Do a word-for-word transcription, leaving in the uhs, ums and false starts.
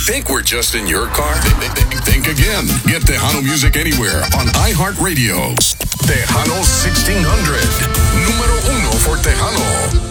Think we're just in your car? Think again. Get Tejano music anywhere on iHeartRadio. Tejano sixteen